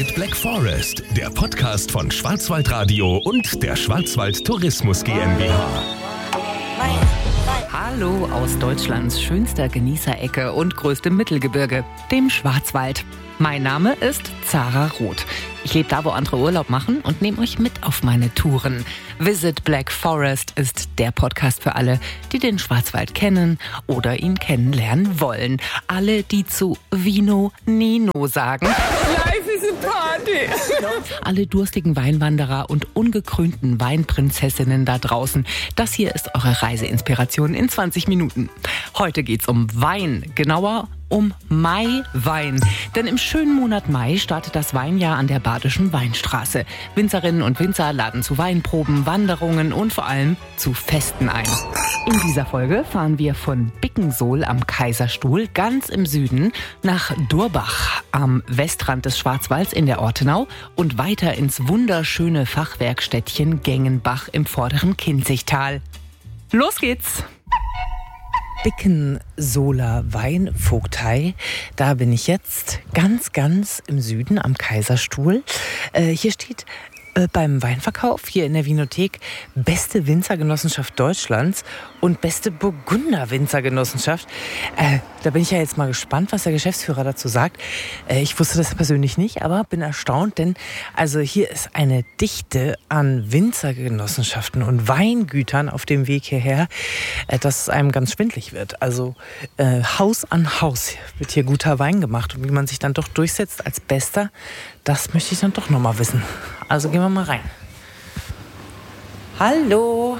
Visit Black Forest, der Podcast von Schwarzwaldradio und der Schwarzwald Tourismus GmbH. Hallo aus Deutschlands schönster Genießerecke und größtem Mittelgebirge, dem Schwarzwald. Mein Name ist Zara Roth. Ich lebe da, wo andere Urlaub machen und nehme euch mit auf meine Touren. Visit Black Forest ist der Podcast für alle, die den Schwarzwald kennen oder ihn kennenlernen wollen. Alle, die zu Vino Nino sagen. Life is a party. Alle durstigen Weinwanderer und ungekrönten Weinprinzessinnen da draußen. Das hier ist eure Reiseinspiration in 20 Minuten. Heute geht's um Wein, genauer um Maiwein. Denn im schönen Monat Mai startet das Weinjahr an der Badischen Weinstraße. Winzerinnen und Winzer laden zu Weinproben, Wanderungen und vor allem zu Festen ein. In dieser Folge fahren wir von Bickensohl am Kaiserstuhl ganz im Süden nach Durbach am Westrand des Schwarzwalds in der Ortenau und weiter ins wunderschöne Fachwerkstädtchen Gengenbach im vorderen Kinzigtal. Los geht's! Bickensohler Weinvogtei. Da bin ich jetzt ganz im Süden am Kaiserstuhl. Hier steht beim Weinverkauf hier in der Vinothek beste Winzergenossenschaft Deutschlands und beste Burgunder-Winzergenossenschaft. Da bin ich ja jetzt mal gespannt, was der Geschäftsführer dazu sagt. Ich wusste das persönlich nicht, aber bin erstaunt, denn also hier ist eine Dichte an Winzergenossenschaften und Weingütern auf dem Weg hierher, dass es einem ganz schwindlig wird. Also Haus an Haus wird hier guter Wein gemacht und wie man sich dann doch durchsetzt als Bester, das möchte ich dann doch noch mal wissen. Also gehen wir mal rein. Hallo.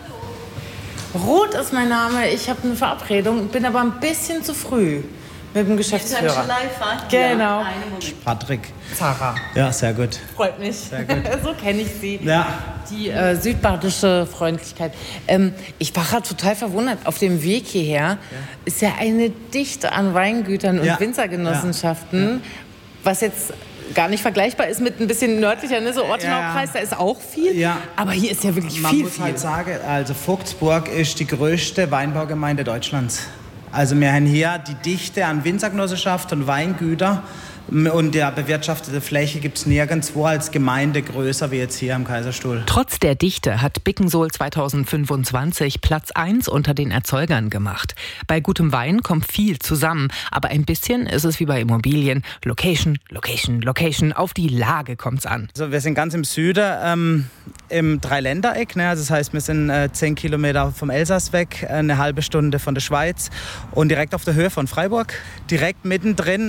Roth ist mein Name. Ich habe eine Verabredung, bin aber ein bisschen zu früh mit dem Geschäftsführer. Genau. Patrick. Zara. Ja, sehr gut. Freut mich. Sehr gut. So kenne ich sie. Ja. Die südbadische Freundlichkeit. Ich war gerade total verwundert. Auf dem Weg hierher ist ja eine Dichte an Weingütern und Winzergenossenschaften, was jetzt gar nicht vergleichbar ist mit ein bisschen nördlicher, ne? So Ortenaukreis, da ist auch viel. Ja. Aber hier ist ja wirklich Man viel. Man muss halt sagen, also Vogtsburg ist die größte Weinbaugemeinde Deutschlands. Also wir haben hier die Dichte an Winzergenossenschaften und Weingüter. Und der bewirtschaftete Fläche gibt es nirgendwo als Gemeinde größer wie jetzt hier am Kaiserstuhl. Trotz der Dichte hat Bickensohl 2025 Platz 1 unter den Erzeugern gemacht. Bei gutem Wein kommt viel zusammen, aber ein bisschen ist es wie bei Immobilien. Location, Location, Location, auf die Lage kommt's an. Also wir sind ganz im Süden, im Dreiländereck. Ne? Also das heißt, wir sind 10 Kilometer vom Elsass weg, eine halbe Stunde von der Schweiz und direkt auf der Höhe von Freiburg. Direkt mittendrin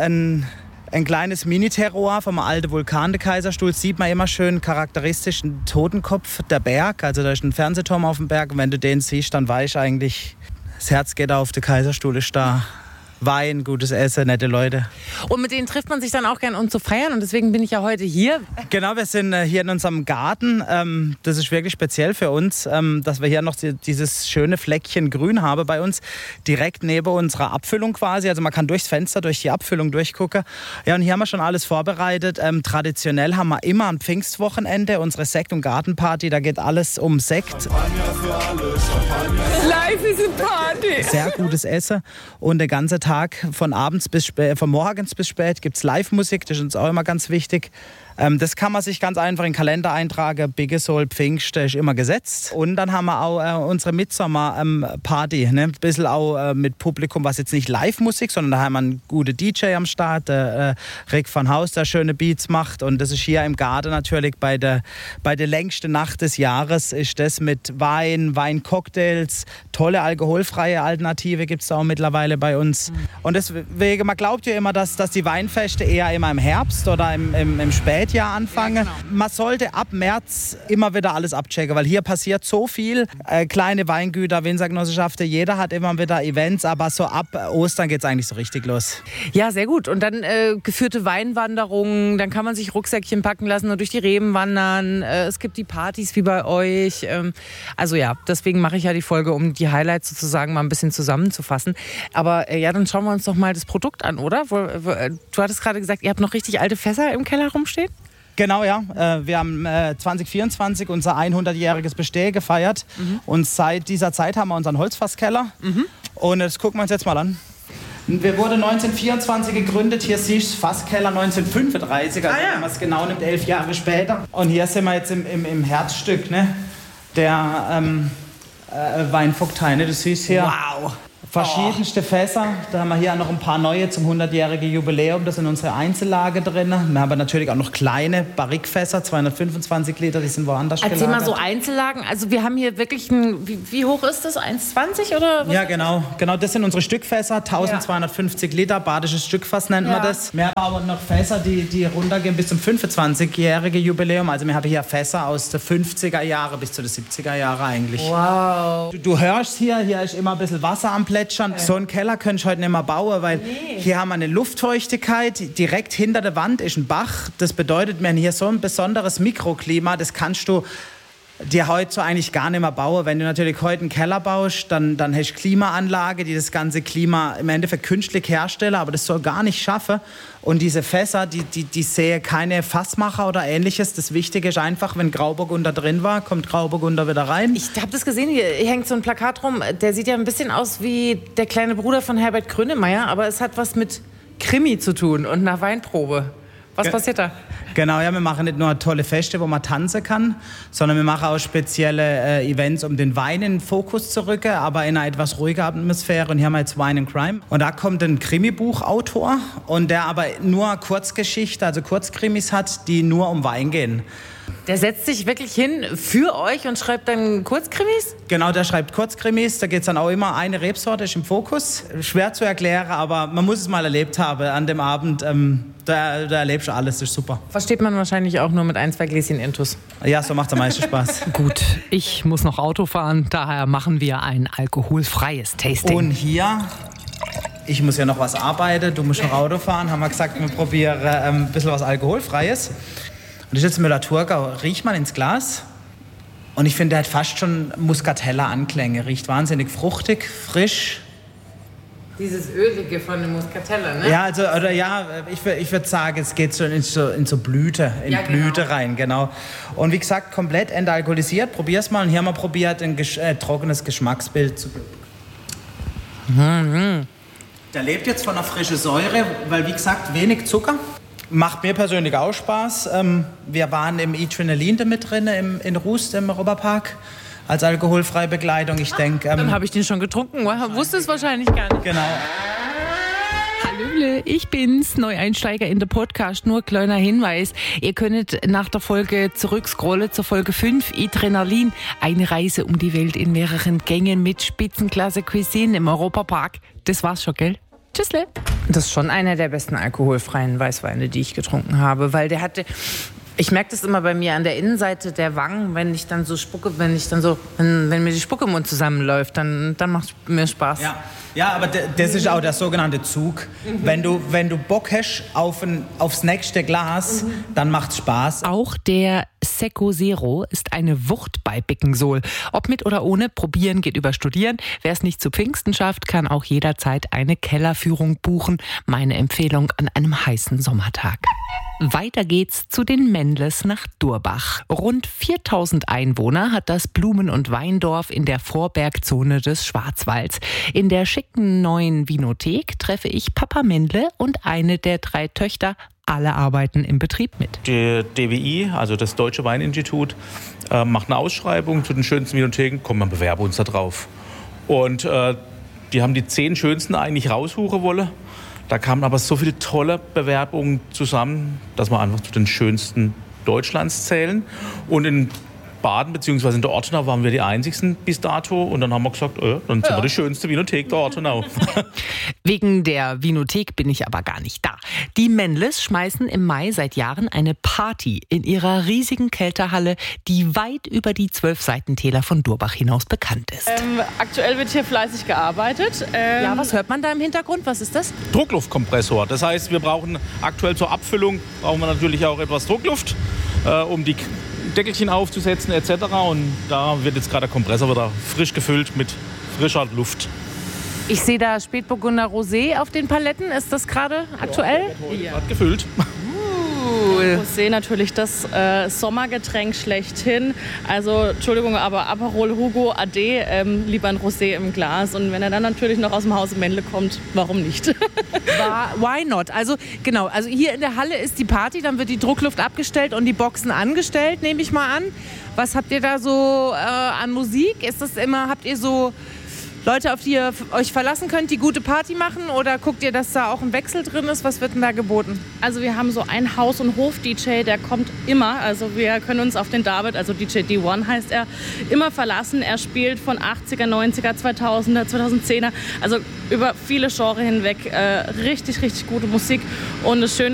ein kleines Mini-Terroir vom alten Vulkan, der Kaiserstuhl, sieht man immer schön charakteristisch einen Totenkopf, der Berg. Also da ist ein Fernsehturm auf dem Berg und wenn du den siehst, dann weißt du eigentlich, das Herz geht auf, der Kaiserstuhl ist da. Wein, gutes Essen, nette Leute. Und mit denen trifft man sich dann auch gern, um zu feiern. Und deswegen bin ich ja heute hier. Genau, wir sind hier in unserem Garten. Das ist wirklich speziell für uns, dass wir hier noch dieses schöne Fleckchen Grün haben bei uns. Direkt neben unserer Abfüllung quasi. Also man kann durchs Fenster, durch die Abfüllung durchgucken. Ja, und hier haben wir schon alles vorbereitet. Traditionell haben wir immer am Pfingstwochenende unsere Sekt- und Gartenparty. Da geht alles um Sekt. Champagner für alle, Champagner. Life is a party. Sehr gutes Essen und der ganze Tag von morgens bis spät gibt es Live-Musik, das ist uns auch immer ganz wichtig. Das kann man sich ganz einfach in den Kalender eintragen. Bickensohl, Pfingst ist immer gesetzt. Und dann haben wir auch unsere Mitsommer-Party. Ne? Ein bisschen auch mit Publikum, was jetzt nicht Live-Musik, sondern da haben wir einen guten DJ am Start, der Rick van Haus, der schöne Beats macht. Und das ist hier im Garten natürlich bei der längsten Nacht des Jahres, ist das mit Wein, Weincocktails, tolle alkoholfreie Alternative gibt es auch mittlerweile bei uns. Und deswegen, man glaubt ja immer, dass die Weinfeste eher immer im Herbst oder im Spätjahr anfangen. Ja, genau. Man sollte ab März immer wieder alles abchecken, weil hier passiert so viel. Kleine Weingüter, Winzergenossenschaften, jeder hat immer wieder Events, aber so ab Ostern geht es eigentlich so richtig los. Ja, sehr gut. Und dann geführte Weinwanderungen, dann kann man sich Rucksäckchen packen lassen und durch die Reben wandern. Es gibt die Partys wie bei euch. Also ja, deswegen mache ich ja die Folge, um die Highlights sozusagen mal ein bisschen zusammenzufassen. Aber ja, dann schauen wir uns doch mal das Produkt an, oder? Du hattest gerade gesagt, ihr habt noch richtig alte Fässer im Keller rumstehen? Genau, ja. Wir haben 2024 unser 100-jähriges Bestehen gefeiert. Und seit dieser Zeit haben wir unseren Holzfasskeller. Und das gucken wir uns jetzt mal an. Wir wurden 1924 gegründet, hier siehst du Fasskeller 1935, also wenn man es genau nimmt, 11 Jahre später. Und hier sind wir jetzt im Herzstück, ne? Der Weinvogtei, ne? Du siehst hier verschiedenste Fässer. Da haben wir hier noch ein paar neue zum 100-jährigen Jubiläum. Das sind unsere Einzellage drin. Wir haben aber natürlich auch noch kleine Barrikfässer, 225 Liter, die sind woanders gelagert. Erzähl mal so Einzellagen. Also wir haben hier wirklich wie hoch ist das? 1,20 oder was? Ja, genau. Das sind unsere Stückfässer, 1250 Liter, badisches Stückfass nennt man das. Wir haben aber noch Fässer, die runtergehen bis zum 25-jährigen Jubiläum. Also wir haben hier Fässer aus den 50er Jahren bis zu den 70er Jahren eigentlich. Wow. Du hörst hier ist immer ein bisschen Wasser am Plätschern. So einen Keller könnte ich heute nicht mehr bauen, weil hier haben wir eine Luftfeuchtigkeit. Direkt hinter der Wand ist ein Bach. Das bedeutet, wir haben hier so ein besonderes Mikroklima, das kannst du dir heute so eigentlich gar nicht mehr bauen. Wenn du natürlich heute einen Keller baust, dann hast du Klimaanlage, die das ganze Klima im Endeffekt künstlich herstellen, aber das soll gar nicht schaffen. Und diese Fässer, die sehen keine Fassmacher oder Ähnliches. Das Wichtige ist einfach, wenn Grauburgunder drin war, kommt Grauburgunder wieder rein. Ich habe das gesehen, hier hängt so ein Plakat rum. Der sieht ja ein bisschen aus wie der kleine Bruder von Herbert Grönemeyer, aber es hat was mit Krimi zu tun und einer Weinprobe. Was passiert da? Genau, ja, wir machen nicht nur tolle Feste, wo man tanzen kann, sondern wir machen auch spezielle Events, um den Wein in den Fokus zu rücken, aber in einer etwas ruhiger Atmosphäre. Und hier haben wir jetzt Wine and Crime. Und da kommt ein Krimibuchautor, und der aber nur Kurzgeschichte, also Kurzkrimis hat, die nur um Wein gehen. Der setzt sich wirklich hin für euch und schreibt dann Kurzkrimis? Genau, der schreibt Kurzkrimis. Da geht es dann auch immer eine Rebsorte ist im Fokus. Schwer zu erklären, aber man muss es mal erlebt haben an dem Abend. Da erlebst du alles, das ist super. Versteht man wahrscheinlich auch nur mit 1, 2 Gläschen Intus. Ja, so macht es am meisten Spaß. Gut, ich muss noch Auto fahren, daher machen wir ein alkoholfreies Tasting. Und hier, ich muss ja noch was arbeiten, du musst noch Auto fahren, haben wir gesagt, wir probieren ein bisschen was Alkoholfreies. Und das ist jetzt Müller-Thurgau. Riecht mal ins Glas. Und ich finde, der hat fast schon Muscatella-Anklänge. Riecht wahnsinnig fruchtig, frisch. Dieses Ölige von dem Muscatella, ne? Ja, also, oder ja, ich würde sagen, es geht so in so Blüte, Blüte rein, genau. Und wie gesagt, komplett entalkoholisiert. Probier's mal. Und hier haben wir probiert, ein trockenes Geschmacksbild zu bekommen. Der lebt jetzt von einer frischen Säure, weil, wie gesagt, wenig Zucker. Macht mir persönlich auch Spaß. Wir waren im E-Trinalin mit drin, in Rust im Europapark, als alkoholfreie Begleitung. Ich denke, dann habe ich den schon getrunken. Wusste es wahrscheinlich gar nicht. Genau. Hallöle, ich bin's, Neueinsteiger in der Podcast. Nur kleiner Hinweis, ihr könnt nach der Folge zurückscrollen zur Folge 5, E-Trinalin. Eine Reise um die Welt in mehreren Gängen mit Spitzenklasse Cuisine im Europapark. Das war's schon, gell? Tschüssle. Das ist schon einer der besten alkoholfreien Weißweine, die ich getrunken habe, weil der hatte, ich merke das immer bei mir an der Innenseite der Wangen, wenn ich dann so spucke, wenn mir die Spucke im Mund zusammenläuft, dann macht es mir Spaß. Ja, aber das ist auch der sogenannte Zug. Wenn du Bock hast aufs nächste Glas, dann macht's Spaß. Auch der Secco Zero ist eine Wucht bei Bickensol. Ob mit oder ohne, probieren geht über studieren. Wer es nicht zu Pfingsten schafft, kann auch jederzeit eine Kellerführung buchen. Meine Empfehlung an einem heißen Sommertag. Weiter geht's zu den Mendles nach Durbach. Rund 4000 Einwohner hat das Blumen- und Weindorf in der Vorbergzone des Schwarzwalds. In der schicken neuen Vinothek treffe ich Papa Mendle und eine der 3 Töchter. Alle arbeiten im Betrieb mit. Die DWI, also das Deutsche Weininstitut, macht eine Ausschreibung zu den schönsten Vinotheken. Komm, man bewerbe uns da drauf. Und die haben die 10 schönsten eigentlich raussuchen wollen. Da kamen aber so viele tolle Bewerbungen zusammen, dass wir einfach zu den schönsten Deutschlands zählen. Und in Baden bzw. in der Ortenau waren wir die einzigsten bis dato. Und dann haben wir gesagt, dann sind wir die schönste Vinothek der Ortenau. Wegen der Vinothek bin ich aber gar nicht da. Die Mendles schmeißen im Mai seit Jahren eine Party in ihrer riesigen Kälterhalle, die weit über die 12 Seitentäler von Durbach hinaus bekannt ist. Aktuell wird hier fleißig gearbeitet. Ja, was hört man da im Hintergrund? Was ist das? Druckluftkompressor. Das heißt, wir brauchen aktuell zur Abfüllung brauchen wir natürlich auch etwas Druckluft, um die Deckelchen aufzusetzen etc. Und da wird jetzt gerade der Kompressor wieder frisch gefüllt mit frischer Luft. Ich sehe da Spätburgunder Rosé auf den Paletten. Ist das gerade aktuell? Ja, gerade gefüllt. Rosé Rosé natürlich das Sommergetränk schlechthin. Also, Entschuldigung, aber Aperol Hugo AD, lieber ein Rosé im Glas. Und wenn er dann natürlich noch aus dem Hause Mendle kommt, warum nicht? Why not? Also genau, also hier in der Halle ist die Party, dann wird die Druckluft abgestellt und die Boxen angestellt, nehme ich mal an. Was habt ihr da so an Musik? Ist das immer, habt ihr so Leute, auf die ihr euch verlassen könnt, die gute Party machen? Oder guckt ihr, dass da auch ein Wechsel drin ist? Was wird denn da geboten? Also wir haben so einen Haus- und Hof-DJ, der kommt immer. Also wir können uns auf den David, also DJ D1 heißt er, immer verlassen. Er spielt von 80er, 90er, 2000er, 2010er, also über viele Genres hinweg richtig, richtig gute Musik. Und das Schöne